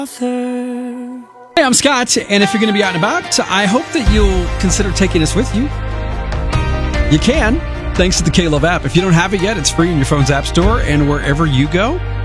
Hey, I'm Scott, and if you're going to be out and about, I hope that you'll consider taking us with you. You can, thanks to the K-Love app. If you don't have it yet, it's free in your phone's app store and wherever you go.